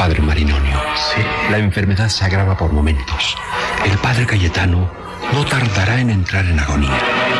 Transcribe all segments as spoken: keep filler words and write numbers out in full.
Padre Marinonio. Sí. La enfermedad se agrava por momentos. El padre Cayetano no tardará en entrar en agonía.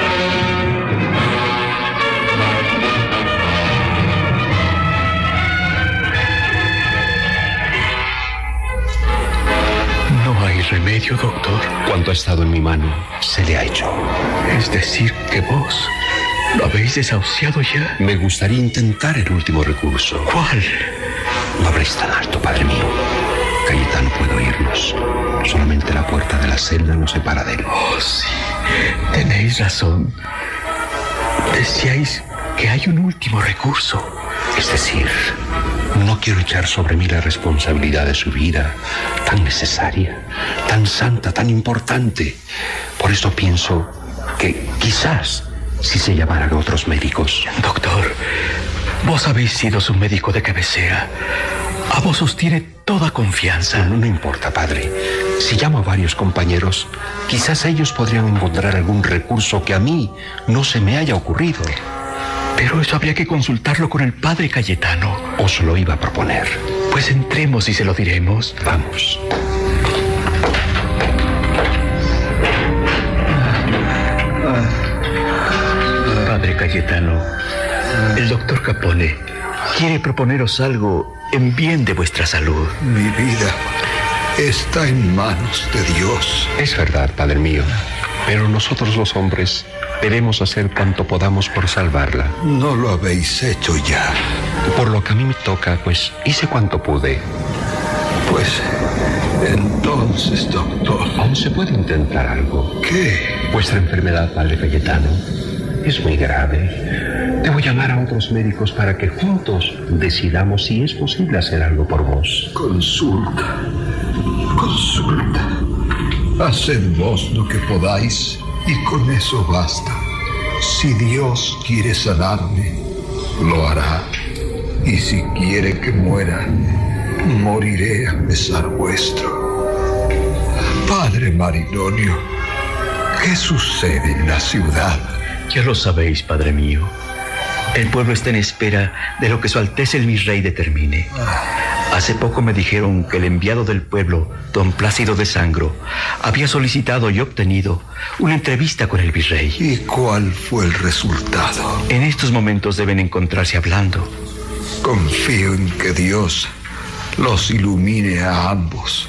No hay remedio, doctor. Cuanto ha estado en mi mano, se le ha hecho. Es decir, que vos lo habéis desahuciado ya. Me gustaría intentar el último recurso. ¿Cuál? No habréis tan alto, padre mío. Cayetano puede oírnos. Solamente la puerta de la celda nos separa de él. Oh, sí. Tenéis razón. Decíais que hay un último recurso. Es decir, no quiero echar sobre mí la responsabilidad de su vida, tan necesaria, tan santa, tan importante. Por eso pienso que quizás, si se llamaran a otros médicos... Doctor, vos habéis sido su médico de cabecera. A vos os tiene toda confianza. No, no importa, padre. Si llamo a varios compañeros, quizás ellos podrían encontrar algún recurso que a mí no se me haya ocurrido. Pero eso habría que consultarlo con el padre Cayetano. Os lo iba a proponer. Pues entremos y se lo diremos. Vamos. Padre Cayetano, el doctor Capone quiere proponeros algo en bien de vuestra salud. Mi vida está en manos de Dios. Es verdad, padre mío. Pero nosotros los hombres debemos hacer cuanto podamos por salvarla. No lo habéis hecho ya. Por lo que a mí me toca, pues hice cuanto pude. Pues entonces, doctor, aún se puede intentar algo. ¿Qué? Vuestra enfermedad, padre Cayetano, es muy grave. Debo llamar a otros médicos para que juntos decidamos si es posible hacer algo por vos. Consulta, consulta. Haced vos lo que podáis y con eso basta. Si Dios quiere sanarme, lo hará. Y si quiere que muera, moriré a pesar vuestro. Padre Marinonio, ¿qué sucede en la ciudad? Ya lo sabéis, padre mío. El pueblo está en espera de lo que su Alteza el Virrey determine. Hace poco me dijeron que el enviado del pueblo, don Plácido de Sangro, había solicitado y obtenido una entrevista con el virrey. ¿Y cuál fue el resultado? En estos momentos deben encontrarse hablando. Confío en que Dios los ilumine a ambos.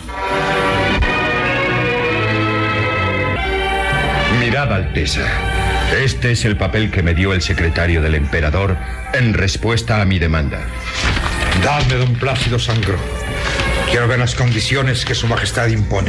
Mirad, Alteza. Este es el papel que me dio el secretario del emperador en respuesta a mi demanda. Dadme, don Plácido Sangro. Quiero ver las condiciones que su majestad impone.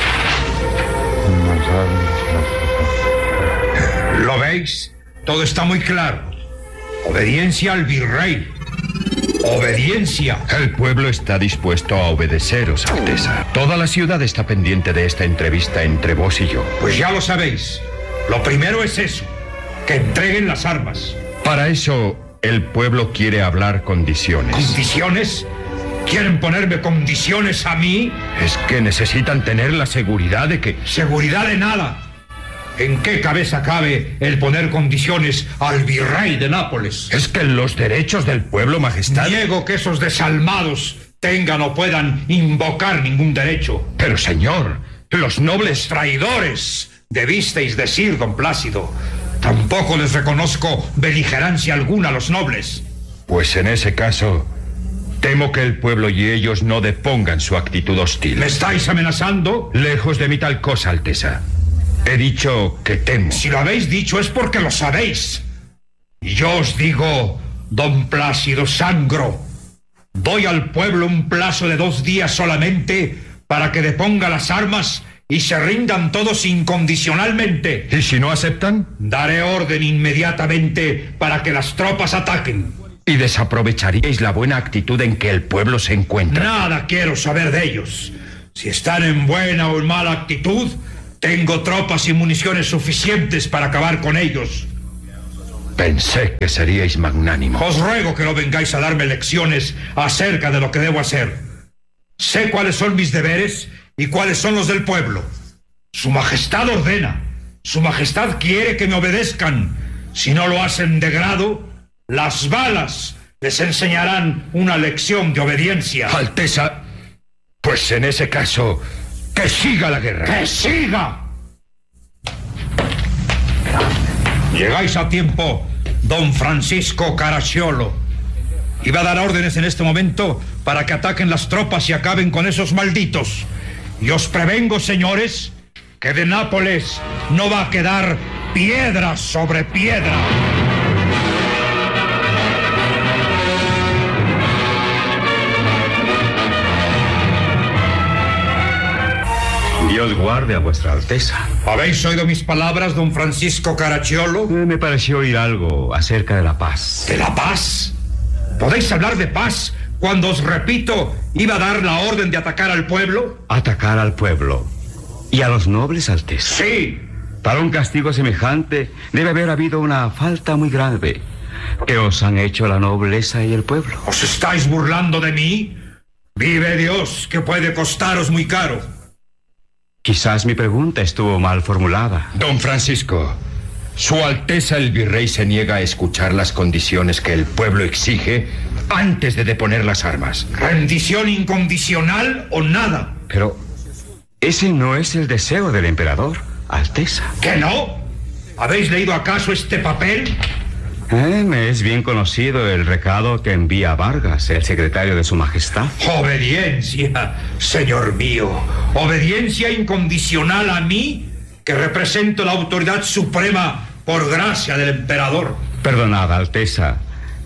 ¿Lo veis? Todo está muy claro. Obediencia al virrey. Obediencia. El pueblo está dispuesto a obedeceros, Alteza. Toda la ciudad está pendiente de esta entrevista entre vos y yo. Pues ya lo sabéis. Lo primero es eso, que entreguen las armas. Para eso, el pueblo quiere hablar condiciones. ¿Condiciones? ¿Quieren ponerme condiciones a mí? Es que necesitan tener la seguridad de que... ¿Seguridad de nada? ¿En qué cabeza cabe el poner condiciones al virrey de Nápoles? Es que los derechos del pueblo, majestad... Niego que esos desalmados tengan o puedan invocar ningún derecho. Pero, señor, los nobles... Traidores, debisteis decir, don Plácido. Tampoco les reconozco beligerancia alguna a los nobles. Pues en ese caso, temo que el pueblo y ellos no depongan su actitud hostil. ¿Me estáis amenazando? Lejos de mí tal cosa, Alteza. He dicho que temo. Si lo habéis dicho es porque lo sabéis. Y yo os digo, don Plácido Sangro, doy al pueblo un plazo de dos días solamente para que deponga las armas y se rindan todos incondicionalmente. ¿Y si no aceptan? Daré orden inmediatamente para que las tropas ataquen. ¿Y desaprovecharíais la buena actitud en que el pueblo se encuentra? Nada quiero saber de ellos. Si están en buena o en mala actitud, tengo tropas y municiones suficientes para acabar con ellos. Pensé que seríais magnánimos. Os ruego que no vengáis a darme lecciones acerca de lo que debo hacer. Sé cuáles son mis deberes y cuáles son los del pueblo. Su majestad ordena. Su majestad quiere que me obedezcan. Si no lo hacen de grado, las balas les enseñarán una lección de obediencia. Alteza, Pues en ese caso, que siga la guerra. ¡Que siga! Llegáis a tiempo, don Francisco Caracciolo. Iba a dar órdenes en este momento para que ataquen las tropas y acaben con esos malditos. Y os prevengo, señores, que de Nápoles no va a quedar piedra sobre piedra. Dios guarde a vuestra Alteza. ¿Habéis oído mis palabras, don Francisco Caracciolo? Eh, me pareció oír algo acerca de la paz. ¿De la paz? ¿Podéis hablar de paz cuando os repito, iba a dar la orden de atacar al pueblo? ¿Atacar al pueblo? ¿Y a los nobles, Alteza? Sí. Para un castigo semejante debe haber habido una falta muy grave que os han hecho la nobleza y el pueblo. ¿Os estáis burlando de mí? Vive Dios, que puede costaros muy caro. Quizás mi pregunta estuvo mal formulada. Don Francisco, Su Alteza el Virrey se niega a escuchar las condiciones que el pueblo exige antes de deponer las armas. ¿Rendición incondicional o nada? Pero ese no es el deseo del emperador, Alteza. ¿Que no? ¿Habéis leído acaso este papel? Eh, me es bien conocido el recado que envía Vargas, el secretario de su majestad. Obediencia, señor mío. Obediencia incondicional a mí, que represento la autoridad suprema por gracia del emperador. Perdonad, Alteza.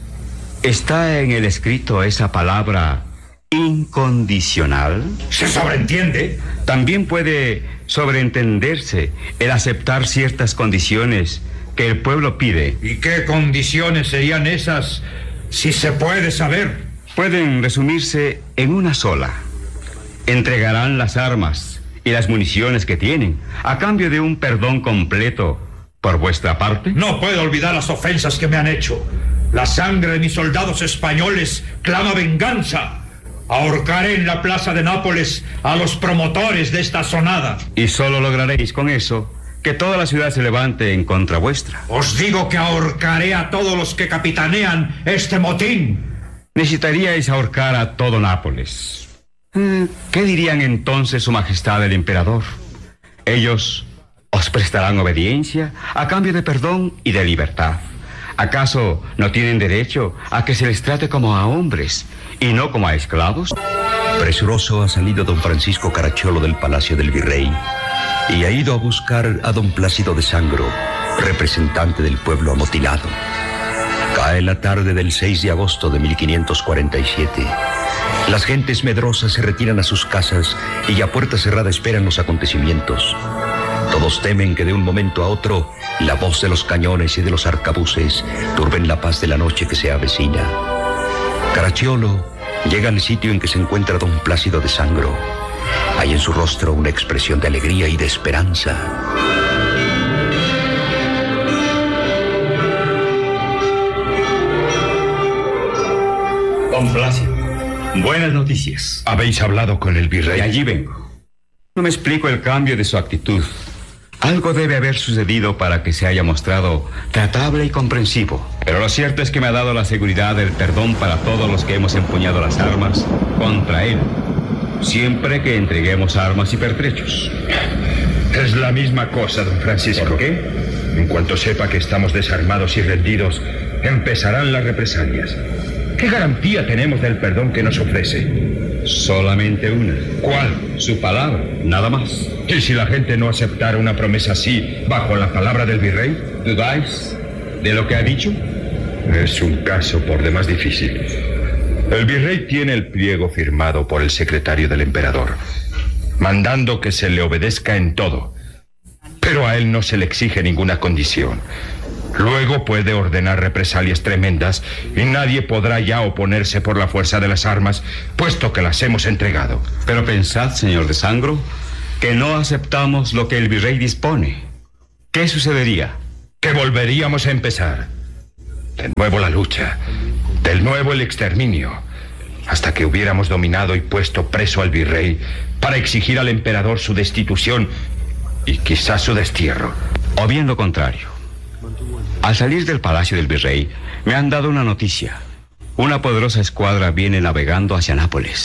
¿Está en el escrito esa palabra incondicional? ¿Se sobreentiende? También puede sobreentenderse el aceptar ciertas condiciones que el pueblo pide. ¿Y qué condiciones serían esas, si se puede saber? Pueden resumirse en una sola. Entregarán las armas y las municiones que tienen a cambio de un perdón completo por vuestra parte. No puedo olvidar las ofensas que me han hecho. La sangre de mis soldados españoles clama venganza. Ahorcaré en la plaza de Nápoles a los promotores de esta sonada. Y solo lograréis con eso que toda la ciudad se levante en contra vuestra. Os digo que ahorcaré a todos los que capitanean este motín. Necesitaríais ahorcar a todo Nápoles. ¿Qué dirían entonces su majestad el emperador? Ellos os prestarán obediencia a cambio de perdón y de libertad. ¿Acaso no tienen derecho a que se les trate como a hombres y no como a esclavos? Presuroso ha salido don Francisco Caracciolo del palacio del virrey y ha ido a buscar a don Plácido de Sangro, representante del pueblo amotinado. Cae la tarde del seis de agosto de mil quinientos cuarenta y siete. Las gentes medrosas se retiran a sus casas y a puerta cerrada esperan los acontecimientos. Todos temen que de un momento a otro la voz de los cañones y de los arcabuces turben la paz de la noche que se avecina. Caracciolo llega al sitio en que se encuentra don Plácido de Sangro. Hay en su rostro una expresión de alegría y de esperanza. Don Plácido, buenas noticias. ¿Habéis hablado con el virrey? De allí vengo. No me explico el cambio de su actitud. Algo debe haber sucedido para que se haya mostrado tratable y comprensivo. Pero lo cierto es que me ha dado la seguridad del perdón para todos los que hemos empuñado las armas contra él, siempre que entreguemos armas y pertrechos. Es la misma cosa, don Francisco. ¿Por qué? En cuanto sepa que estamos desarmados y rendidos, empezarán las represalias. ¿Qué garantía tenemos del perdón que nos ofrece? Solamente una. ¿Cuál? Su palabra, nada más. ¿Y si la gente no aceptara una promesa así bajo la palabra del virrey? ¿Dudáis de lo que ha dicho? Es un caso por demás difícil. El virrey tiene el pliego firmado por el secretario del emperador, mandando que se le obedezca en todo. Pero a él no se le exige ninguna condición. Luego puede ordenar represalias tremendas y nadie podrá ya oponerse por la fuerza de las armas, puesto que las hemos entregado. Pero pensad, señor de Sangro, que no aceptamos lo que el virrey dispone. ¿Qué sucedería? Que volveríamos a empezar. De nuevo la lucha, del nuevo el exterminio, hasta que hubiéramos dominado y puesto preso al virrey para exigir al emperador su destitución y quizás su destierro. O bien lo contrario. Al salir del palacio del virrey, me han dado una noticia. Una poderosa escuadra viene navegando hacia Nápoles.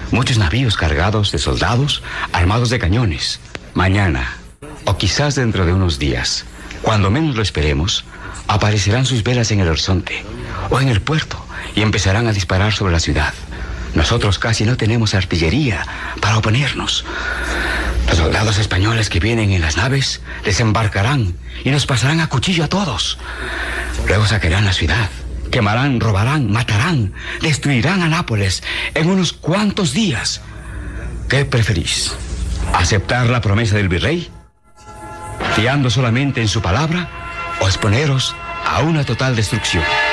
muchos navíos cargados de soldados armados de cañones. Mañana, o quizás dentro de unos días, cuando menos lo esperemos, aparecerán sus velas en el horizonte o en el puerto y empezarán a disparar sobre la ciudad. Nosotros casi no tenemos artillería para oponernos. Los soldados españoles que vienen en las naves desembarcarán y nos pasarán a cuchillo a todos. Luego saquearán la ciudad, quemarán, robarán, matarán, destruirán a Nápoles en unos cuantos días. ¿Qué preferís? ¿Aceptar la promesa del virrey, fiando solamente en su palabra, o exponeros a una total destrucción?